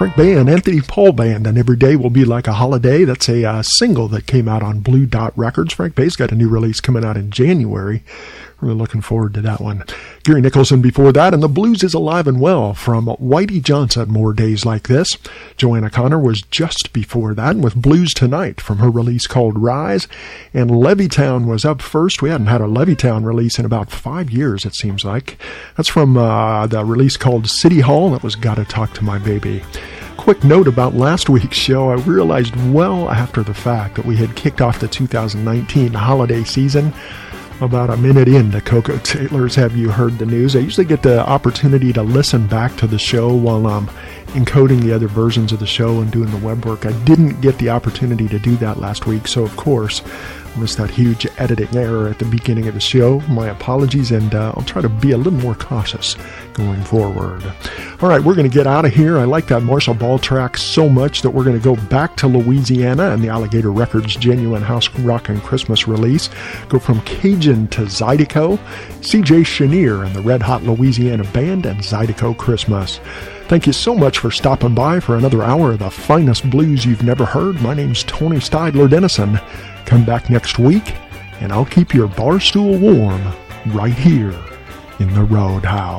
Frank Bay and Anthony Paul Band, and Every Day Will Be Like a Holiday. That's a single that came out on Blue Dot Records. Frank Bay's got a new release coming out in January. Really looking forward to that one. Gary Nicholson before that, and The Blues Is Alive and Well from Whitey Johnson, More Days Like This. Joanna Connor was just before that with Blues Tonight from her release called Rise. And Levittown was up first. We hadn't had a Levittown release in about 5 years, it seems like. That's from the release called City Hall. That was Gotta Talk to My Baby. Quick note about last week's show. I realized well after the fact that we had kicked off the 2019 holiday season about a minute into Coco Taylor's Have You Heard the News. I usually get the opportunity to listen back to the show while I'm encoding the other versions of the show and doing the web work. I didn't get the opportunity to do that last week, so of course I missed that huge editing error at the beginning of the show. My apologies, and I'll try to be a little more cautious going forward. All right, we're going to get out of here. I like that Marshall Ball track so much that we're going to go back to Louisiana and the Alligator Records Genuine House Rockin' Christmas release. Go from Cajun to Zydeco, C.J. Chenier and the Red Hot Louisiana Band, and Zydeco Christmas. Thank you so much for stopping by for another hour of the finest blues you've never heard. My name's Tony Steidler Dennison. Come back next week, and I'll keep your bar stool warm right here in the Roadhouse.